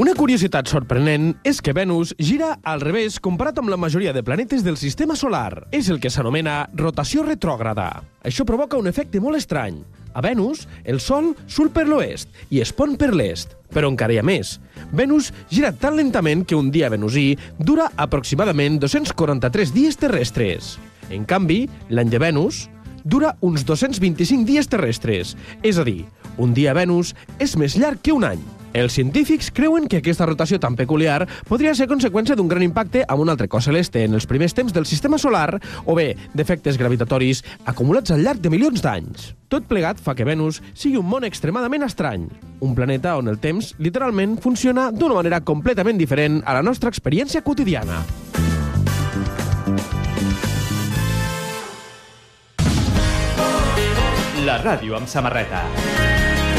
Una curiositat sorprenent és que Venus gira al revés comparat amb la majoria de planetes del sistema solar. És el que s'anomena rotació retrògrada. Això provoca un efecte molt estrany. A Venus, el Sol surt per l'oest i es pon per l'est. Però encara hi ha més. Venus gira tan lentament que un dia venusí dura aproximadament 243 dies terrestres. En canvi, l'any de Venus dura uns 225 dies terrestres. És a dir, un dia a Venus és més llarg que un any. Els científics creuen que aquesta rotació tan peculiar podria ser conseqüència d'un gran impacte amb un altre cos celeste en els primers temps del sistema solar o bé d'efectes gravitatoris acumulats al llarg de milions d'anys. Tot plegat fa que Venus sigui un món extremadament estrany, un planeta on el temps literalment funciona d'una manera completament diferent a la nostra experiència quotidiana. La ràdio amb samarreta.